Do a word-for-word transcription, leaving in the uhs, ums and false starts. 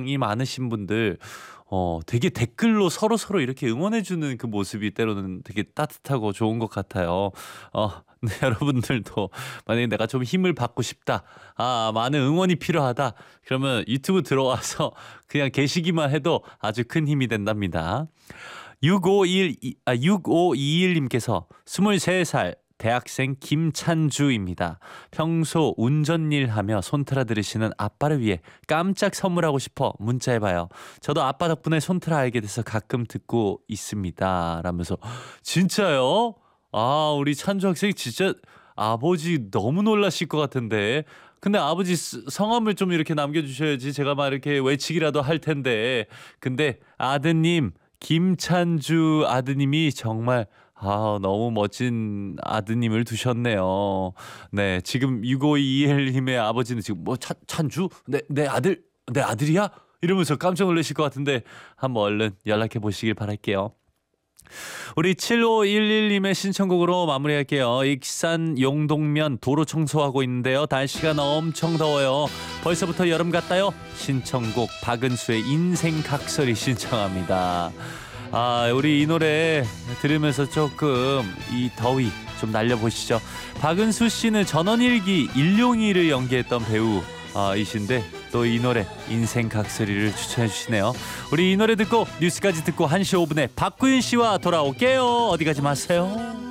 사랑이 많으신 분들 어 되게 댓글로 서로서로 이렇게 응원해 주는 그 모습이 때로는 되게 따뜻하고 좋은 것 같아요. 어 네 여러분들도 만약에 '내가 좀 힘을 받고 싶다. 아 많은 응원이 필요하다.' 그러면 유튜브 들어와서 그냥 계시기만 해도 아주 큰 힘이 된답니다. 육오일 아 육오이일 님께서 스물세 살 대학생 김찬주입니다. 평소 운전일 하며 손트라 들으시는 아빠를 위해 깜짝 선물하고 싶어 문자해봐요. 저도 아빠 덕분에 손트라 알게 돼서 가끔 듣고 있습니다. 라면서 진짜요? 아 우리 찬주 학생 진짜 아버지 너무 놀라실 것 같은데 근데 아버지 스- 성함을 좀 이렇게 남겨주셔야지 제가 막 이렇게 외치기라도 할 텐데 근데 아드님 김찬주 아드님이 정말 아, 너무 멋진 아드님을 두셨네요. 네, 지금 육오이일 님의 아버지는 지금 뭐 찬, 찬주? 내, 내 아들? 내 아들이야? 이러면서 깜짝 놀라실 것 같은데 한번 얼른 연락해 보시길 바랄게요. 우리 칠오일일 님의 신청곡으로 마무리할게요. 익산 용동면 도로 청소하고 있는데요. 날씨가 엄청 더워요. 벌써부터 여름 같다요? 신청곡 박은수의 인생 각설이 신청합니다. 아, 우리 이 노래 들으면서 조금 이 더위 좀 날려보시죠. 박은수 씨는 전원일기 일용이를 연기했던 배우이신데 또 이 노래 인생 각설이를 추천해 주시네요. 우리 이 노래 듣고 뉴스까지 듣고 한 시 오 분에 박구윤 씨와 돌아올게요. 어디 가지 마세요.